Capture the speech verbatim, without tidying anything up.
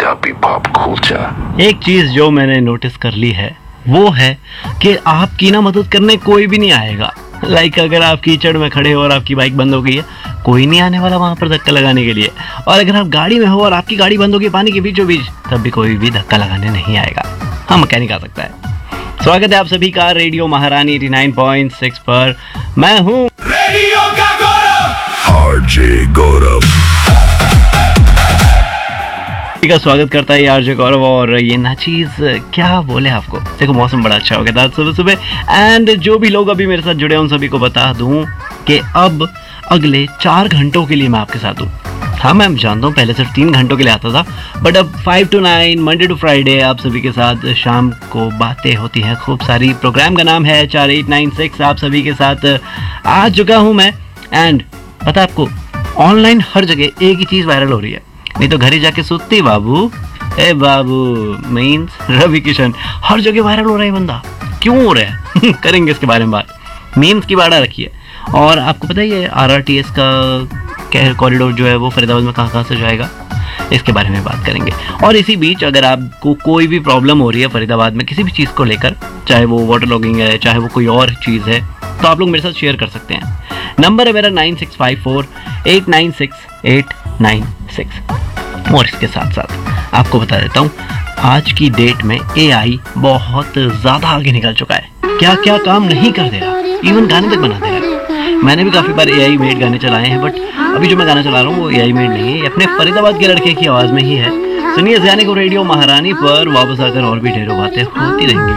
Punjabi pop culture. एक चीज जो मैंने नोटिस कर ली है वो है कि आपकी ना मदद करने कोई भी नहीं आएगा। लाइक like अगर आप कीचड़ में खड़े हो और आपकी बाइक बंद हो गई है, कोई नहीं आने वाला वहां पर धक्का लगाने के लिए। और अगर आप गाड़ी में हो और आपकी गाड़ी बंद होगी पानी के बीचों बीच, तब भी कोई भी धक्का लगाने नहीं आएगा। हाँ, मैकेनिक आ सकता है। स्वागत है आप सभी का रेडियो महारानी नवासी पॉइंट सिक्स पर। मैं हूँ रेडियो का गौरव आरजे गौरव का स्वागत करता है आरजे गौरव। और ये ना चीज क्या बोले आपको, देखो मौसम बड़ा अच्छा हो गया था सुबह सुबह। एंड जो भी लोग अभी मेरे साथ जुड़े हैं उन सभी को बता दूं कि अब अगले चार घंटों के लिए मैं आपके साथ हूँ। हाँ, मैं जानता हूँ पहले सिर्फ तीन घंटों के लिए आता था, बट अब five to nine Monday to Friday आप सभी के साथ शाम को बातें होती हैं खूब सारी। प्रोग्राम का नाम है चार एट नाइन सिक्स। आप सभी के साथ आ चुका हूँ मैं। एंड पता है आपको, ऑनलाइन हर जगह एक ही चीज़ वायरल हो रही है, नहीं तो घर ही जाके सुत्ती बाबू। ए बाबू मीन्स रवि किशन। हर जगह वायरल हो रहा है बंदा, क्यों हो रहा है? करेंगे इसके बारे में बात। मीम्स की बाड़ा रखी है। और आपको पता ही है आर आर टी एस का कॉरिडोर जो है वो फरीदाबाद में कहाँ कहाँ से जाएगा, इसके बारे में बात करेंगे। और इसी बीच अगर आपको कोई भी प्रॉब्लम हो रही है फरीदाबाद में किसी भी चीज़ को लेकर, चाहे वो वाटर लॉगिंग है, चाहे वो कोई और चीज़ है, तो आप लोग मेरे साथ शेयर कर सकते हैं। नंबर है मेरा nine six five four eight nine six eight nine six. और इसके साथ साथ आपको बता देता हूँ, आज की डेट में ए आई बहुत ज़्यादा आगे निकल चुका है। क्या क्या काम नहीं कर दे रहा, इवन गाने तक बना दे रहा है। मैंने भी काफ़ी बार ए आई मेड गाने चलाए हैं, बट अभी जो मैं गाना चला रहा हूँ वो ए आई मेड नहीं है, अपने फरीदाबाद के लड़के की आवाज़ में ही है। सुनिए इस गाने को रेडियो महारानी पर। वापस आकर और भी ढेरों बातें होती रहेंगी।